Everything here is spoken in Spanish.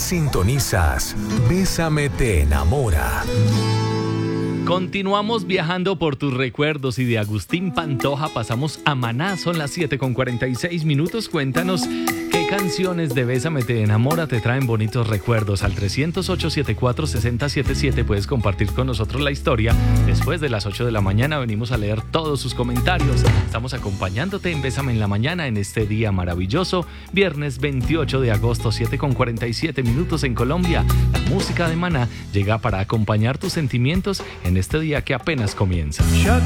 Sintonizas Bésame te enamora. Continuamos viajando por tus recuerdos y de Agustín Pantoja pasamos a Maná. Son las 7:46. Cuéntanos qué canciones de Bésame te enamora te traen bonitos recuerdos. Al 308-74-6077 puedes compartir con nosotros la historia. Después de las 8 de la mañana venimos a leer todos sus comentarios. Estamos acompañándote en Bésame en la Mañana en este día maravilloso. Viernes 28 de agosto, 7:47 en Colombia. La música de Maná llega para acompañar tus sentimientos en este día que apenas comienza.